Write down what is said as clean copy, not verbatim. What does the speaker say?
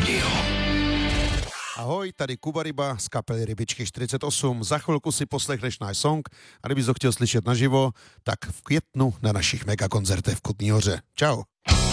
rádio. Ahoj, tady Kuba Ryba z kapely Rybičky 48. Za chvilku si poslechneš náš song a kdybys ho chtěl slyšet naživo, tak v květnu na našich megakoncertech v Kutní Hoře. Čau.